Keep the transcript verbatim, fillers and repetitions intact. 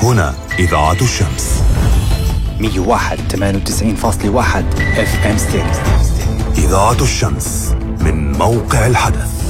هنا إذاعة الشمس مية وواحد ثمانية وتسعين فاصلة واحد اف ام ستيريو. إذاعة الشمس من موقع الحدث.